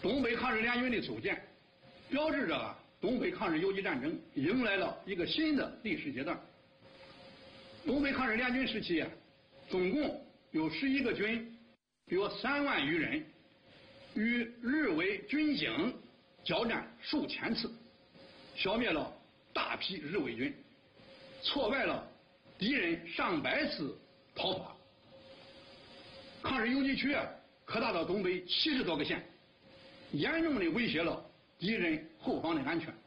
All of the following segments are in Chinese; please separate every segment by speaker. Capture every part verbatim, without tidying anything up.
Speaker 1: 东北抗日联军的组建，标志着东北抗日游击战争迎来了一个新的历史阶段。东北抗日联军时期，总共有十一个军，约三万余人，与日伪军警交战数千次，消灭了大批日伪军，挫败了敌人上百次逃脱。抗日游击区扩大到东北七十多个县，严重的威胁了敌人后方的安全。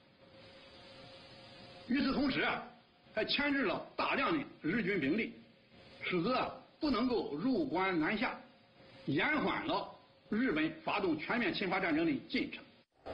Speaker 1: 与此同时，还牵制了大量的日军兵力，使得不能够入关南下，延缓了日本发动全面侵华战争的进程。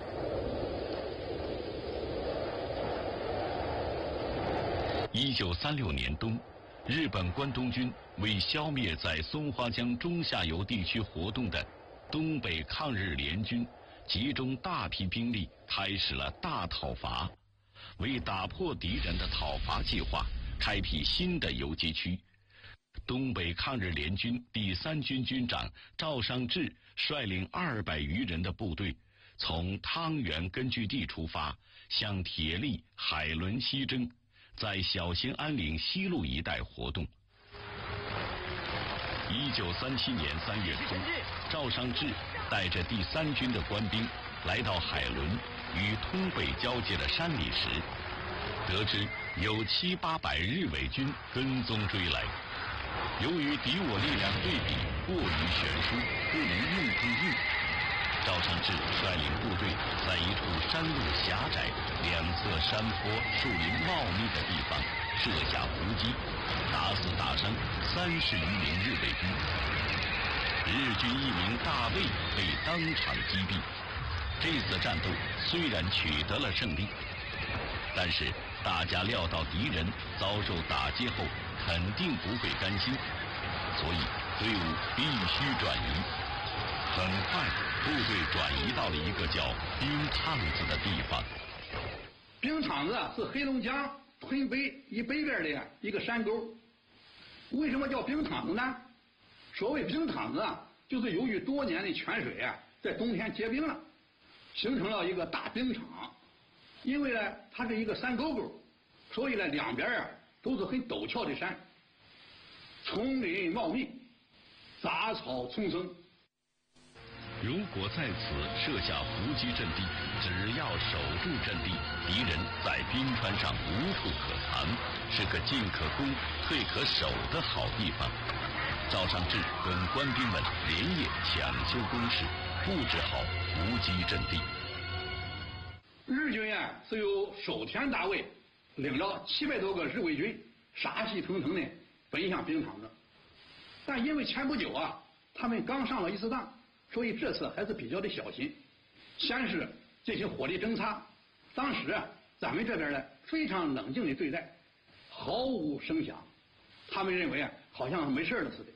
Speaker 2: 一九三六年冬，日本关东军为消灭在松花江中下游地区活动的东北抗日联军，集中大批兵力开始了大讨伐。为打破敌人的讨伐计划，开辟新的游击区，东北抗日联军第三军军长赵尚志率领二百余人的部队，从汤原根据地出发，向铁力、海伦西征，在小兴安岭西路一带活动。一九三七年三月初，赵尚志带着第三军的官兵来到海伦与通北交界的山里时，得知有七八百日伪军跟踪追来。由于敌我力量对比过于悬殊，不能硬碰硬，赵尚志率领部队在一处山路狭窄、两侧山坡、树林茂密的地方设下伏击，打死打伤三十余名日伪军。日军一名大尉被当场击毙。这次战斗虽然取得了胜利，但是大家料到敌人遭受打击后肯定不会甘心，所以队伍必须转移。很快，部队转移到了一个叫冰趟子的地方。
Speaker 1: 冰趟子是黑龙江屯北以北边的一个山沟。为什么叫冰趟子呢？所谓冰趟子啊，就是由于多年的泉水啊，在冬天结冰了，形成了一个大冰场。因为呢，它是一个山沟沟，所以呢，两边啊都是很陡峭的山，丛林茂密，杂草丛生。
Speaker 2: 如果在此设下伏击阵地，只要守住阵地，敌人在冰川上无处可藏，是个进可攻、退可守的好地方。赵尚志跟官兵们连夜抢修工事，布置好伏击阵地。
Speaker 1: 日军啊是由守田大尉领着七百多个日伪军，杀气腾腾的奔向冰场子。但因为前不久啊，他们刚上了一次当，所以这次还是比较的小心。先是进行火力侦察，当时啊，咱们这边呢非常冷静的对待，毫无声响。他们认为啊，好像没事了似的。